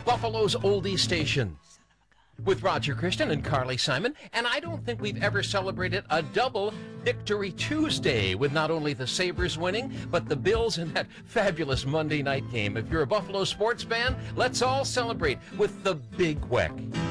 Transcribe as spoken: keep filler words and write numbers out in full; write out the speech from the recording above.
Buffalo's oldie station. With Roger Christian and Carly Simon, and I don't think we've ever celebrated a double Victory Tuesday with not only the Sabres winning, but the Bills in that fabulous Monday night game. If you're a Buffalo sports fan, let's all celebrate with the Big Weck.